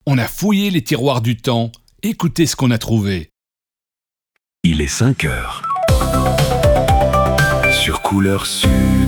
On a fouillé les tiroirs du temps. Écoutez ce qu'on a trouvé. Il est 5 heures. Sur Couleur Sud.